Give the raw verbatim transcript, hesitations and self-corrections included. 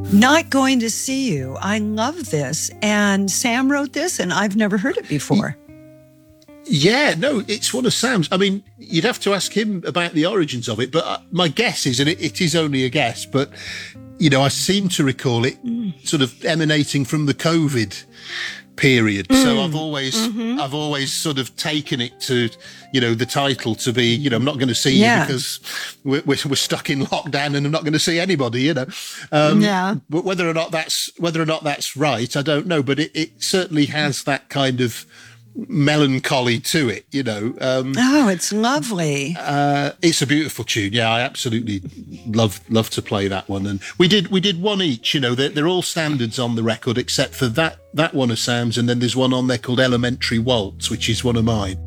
Not Going to See You. I love this. And Sam wrote this, and I've never heard it before. Yeah, no, it's one of Sam's. I mean, you'd have to ask him about the origins of it, but uh, my guess is, and it, it is only a guess, but, you know, I seem to recall it mm. sort of emanating from the COVID period. Mm. So I've always, mm-hmm. I've always sort of taken it to, you know, the title to be, you know, I'm not going to see yeah. you because we're, we're, we're stuck in lockdown and I'm not going to see anybody, you know. Um, yeah. But whether or not that's, whether or not that's right, I don't know. But it, it certainly has that kind of melancholy to it, you know. Um, oh, it's lovely. Uh, it's a beautiful tune. Yeah, I absolutely love love to play that one. And we did we did one each. You know, they're, they're all standards on the record except for that that one of Sam's, and then there's one on there called Elementary Waltz, which is one of mine.